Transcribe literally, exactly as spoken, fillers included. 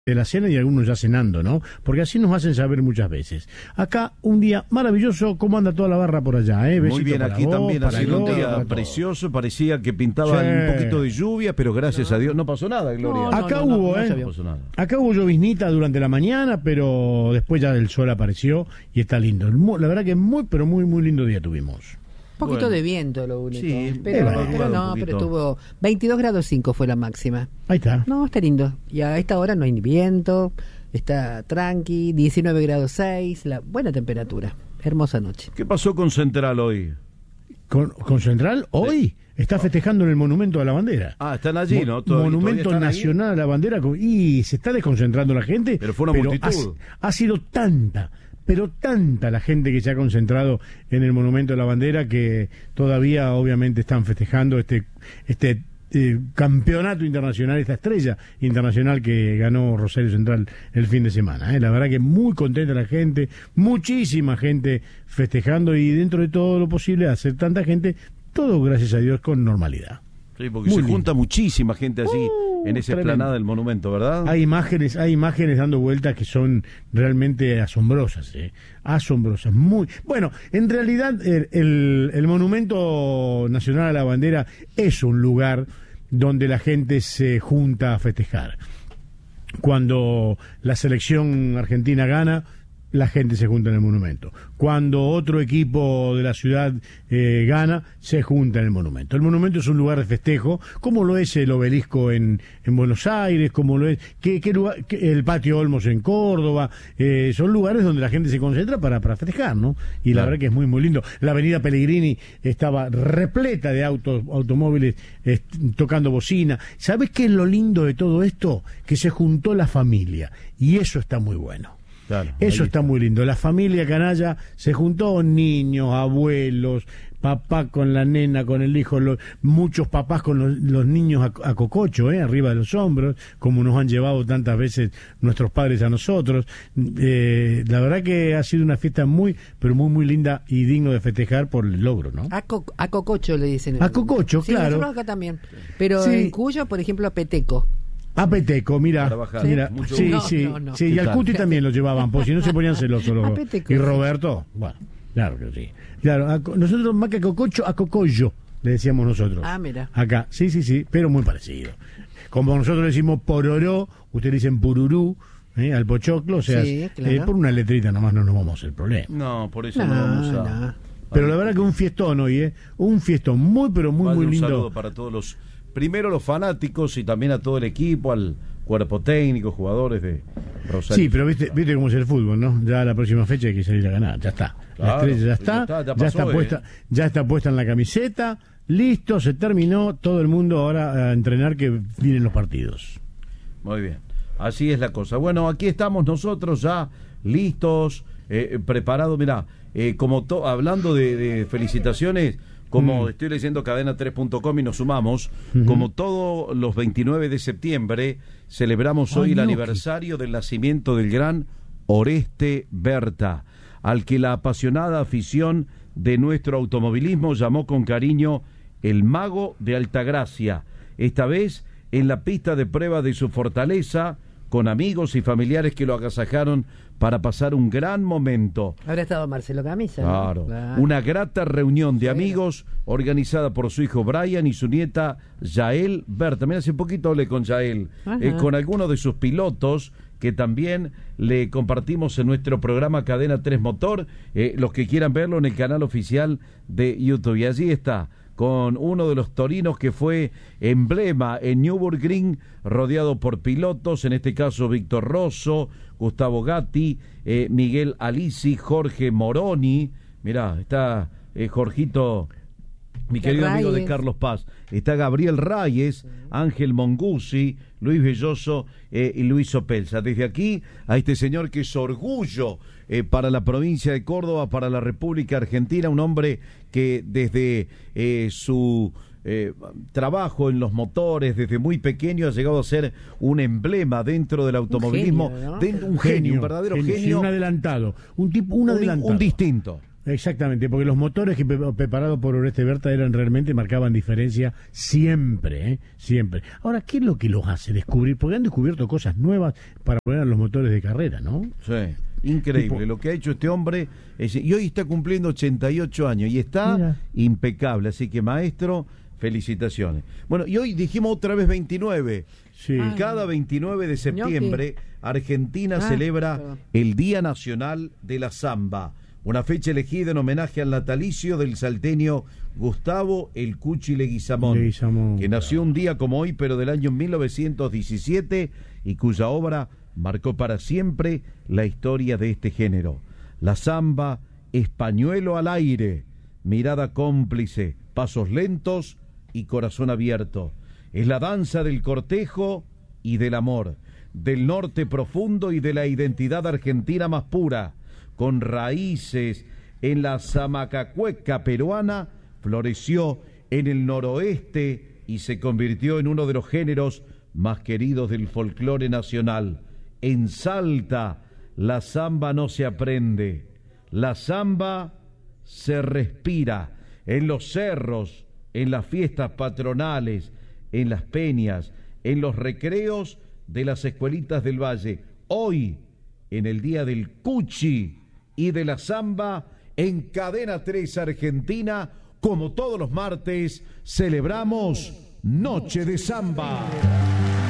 de la cena y algunos ya cenando, ¿no? Porque así nos hacen saber muchas veces. Acá, un día maravilloso. ¿Cómo anda toda la barra por allá, eh? Muy bien, aquí vos, también ha sido un Gloria, día precioso. Parecía que pintaba sí. un poquito de lluvia, pero gracias no. a Dios no pasó nada, Gloria. No, no, Acá no, hubo, no, no, ¿eh? No pasó nada. Acá hubo lloviznita durante la mañana, pero después ya el sol apareció y está lindo. La verdad que muy, pero muy, muy lindo día tuvimos. Un poquito bueno, de viento lo único. Sí, pero, pero, pero no, pero tuvo veintidós grados cinco fue la máxima. Ahí está. No, está lindo. Y a esta hora no hay ni viento, está tranqui, diecinueve grados seis, la buena temperatura. Hermosa noche. ¿Qué pasó con Central hoy? ¿Con, con Central? Hoy está festejando en el Monumento a la Bandera. Ah, están allí, ¿no? Mo Monumento Nacional ahí? a la Bandera. Y se está desconcentrando la gente. Pero fue una pero multitud. Ha, ha sido tanta... pero tanta la gente que se ha concentrado en el Monumento a la Bandera que todavía obviamente están festejando este este eh, campeonato internacional, esta estrella internacional que ganó Rosario Central el fin de semana. ¿eh? La verdad que muy contenta la gente, muchísima gente festejando y dentro de todo lo posible hacer tanta gente, todo gracias a Dios con normalidad. Sí, porque muy se lindo. junta muchísima gente así uh, en esa tremendo. explanada del monumento, ¿verdad? Hay imágenes, hay imágenes dando vueltas que son realmente asombrosas, ¿eh? asombrosas, muy... Bueno, en realidad el, el, el Monumento Nacional a la Bandera es un lugar donde la gente se junta a festejar. Cuando la selección argentina gana, la gente se junta en el monumento. Cuando otro equipo de la ciudad eh, gana, se junta en el monumento. El monumento es un lugar de festejo, como lo es el obelisco en, en Buenos Aires, como lo es ¿qué, qué lugar, qué, el Patio Olmos en Córdoba. Eh, son lugares donde la gente se concentra para, para festejar, ¿no? Y claro. La verdad que es muy, muy lindo. La avenida Pellegrini estaba repleta de autos, automóviles eh, tocando bocina. ¿Sabes qué es lo lindo de todo esto? Que se juntó la familia, y eso está muy bueno. Claro, eso está, está muy lindo. La familia canalla se juntó, niños, abuelos, papá con la nena, con el hijo, los, muchos papás con los, los niños a, a cococho, ¿eh? arriba de los hombros, como nos han llevado tantas veces nuestros padres a nosotros. Eh, la verdad que ha sido una fiesta muy, pero muy, muy linda y digno de festejar por el logro, ¿no? A, co a cococho le dicen. A cococho, sí, claro. Nosotros acá también. Pero sí. En Cuyo, por ejemplo, a peteco. A Peteco, mira, mira, ¿Sí? sí, no, sí, no, no. sí, y al Cuti también lo llevaban, porque si no se ponían celosos los Peteco, y Roberto, bueno, claro que sí, claro, a, nosotros más que a cococho, a cocollo, le decíamos nosotros. Ah, mira. Acá, sí, sí, sí, pero muy parecido. Como nosotros le decimos pororó, ustedes dicen pururú, ¿eh? al pochoclo, o sea, sí, claro. eh, por una letrita nomás no nos vamos a hacer problema. No, por eso no, no vamos a... No. Pero la verdad que un fiestón hoy, ¿eh? Un fiestón muy, pero muy, Vaya, muy un lindo. Un saludo para todos los... Primero los fanáticos y también a todo el equipo, al cuerpo técnico, jugadores de Rosario. Sí, pero viste, viste cómo es el fútbol, ¿no? Ya la próxima fecha hay que salir a ganar, ya está. Claro, la estrella ya está, ya está, ya ya está pasó, puesta, ¿eh? ya está puesta en la camiseta, listo, se terminó, todo el mundo ahora a entrenar que vienen los partidos. Muy bien, así es la cosa. Bueno, aquí estamos nosotros ya listos, eh, preparados, mirá, eh, como to hablando de, de felicitaciones. Como mm. estoy leyendo cadena tres punto com y nos sumamos, uh-huh. como todos los veintinueve de septiembre, celebramos hoy oh, el no, aniversario que... del nacimiento del gran Oreste Berta, al que la apasionada afición de nuestro automovilismo llamó con cariño el Mago de Altagracia, esta vez en la pista de prueba de su fortaleza, con amigos y familiares que lo agasajaron para pasar un gran momento. Habrá estado Marcelo Camisa, ¿no? Claro. claro. Una grata reunión de amigos organizada por su hijo Brian y su nieta Yael Berta. Mira, hace poquito hablé con Yael, eh, con algunos de sus pilotos que también le compartimos en nuestro programa Cadena tres Motor, eh, los que quieran verlo en el canal oficial de YouTube. Y allí está, con uno de los torinos que fue emblema en Nürburgring, rodeado por pilotos, en este caso Víctor Rosso, Gustavo Gatti, eh, Miguel Alisi, Jorge Moroni, mirá, está eh, Jorgito, mi querido Reyes. amigo de Carlos Paz, está Gabriel Reyes, Ángel Monguzzi, Luis Belloso eh, y Luis Opelsa. Desde aquí a este señor que es orgullo eh, para la provincia de Córdoba, para la República Argentina, un hombre que desde eh, su eh, trabajo en los motores, desde muy pequeño ha llegado a ser un emblema dentro del automovilismo, un genio, ¿no? dentro, un genio, un verdadero genio, genio, sí, un adelantado, un tipo, un, un adelantado, un distinto. Exactamente, porque los motores que pre- preparados por Oreste Berta eran realmente, marcaban diferencia siempre, ¿eh? Siempre. Ahora, ¿qué es lo que los hace descubrir? Porque han descubierto cosas nuevas para poner a los motores de carrera, ¿no? Sí, increíble. Tipo- Lo que ha hecho este hombre, es- y hoy está cumpliendo ochenta y ocho años y está Mira. impecable. Así que, maestro, felicitaciones. Bueno, y hoy dijimos otra vez veintinueve. Sí. Y cada veintinueve de septiembre, Argentina Ah, celebra perdón. el Día Nacional de la Zamba, una fecha elegida en homenaje al natalicio del salteño Gustavo El Cuchi Leguizamón, Leguizamón, que nació un día como hoy, pero del año mil novecientos diecisiete, y cuya obra marcó para siempre la historia de este género. La zamba es pañuelo al aire, mirada cómplice, pasos lentos y corazón abierto. Es la danza del cortejo y del amor, del norte profundo y de la identidad argentina más pura. Con raíces en la zamacacueca peruana, floreció en el noroeste y se convirtió en uno de los géneros más queridos del folclore nacional. En Salta, la zamba no se aprende, la zamba se respira en los cerros, en las fiestas patronales, en las peñas, en los recreos de las escuelitas del Valle. Hoy, en el Día del Cuchi y de la Zamba, en Cadena tres Argentina, como todos los martes, celebramos Noche de Zamba.